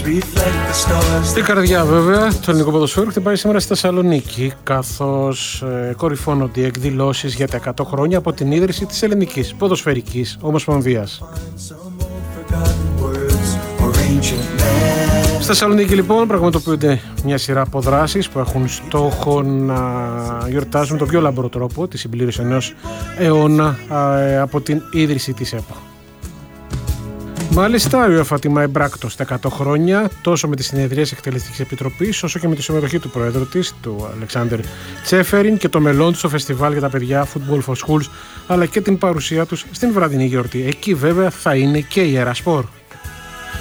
Η καρδιά βέβαια του ελληνικού ποδοσφαίρου χτυπάει σήμερα στη Θεσσαλονίκη, καθώς κορυφώνονται οι εκδηλώσεις για τα 100 χρόνια από την ίδρυση της Ελληνικής Ποδοσφαιρικής Ομοσπονδίας. Στη Θεσσαλονίκη λοιπόν πραγματοποιούνται μια σειρά από δράσεις που έχουν στόχο να γιορτάζουν τον πιο λαμπρό τρόπο τη συμπλήρωση ενός αιώνα από την ίδρυση της ΕΠΟ. Μάλιστα, η UEFA τιμά εμπράκτος τα 100 χρόνια τόσο με τις συνεδρίες εκτελεστικής επιτροπής όσο και με τη συμμετοχή του πρόεδρου της, του Αλεξάνδερ Τσέφεριν, και το μελών του στο φεστιβάλ για τα παιδιά Football for Schools, αλλά και την παρουσία τους στην βραδινή γιορτή. Εκεί βέβαια θα είναι και η Ιερά Σπορ.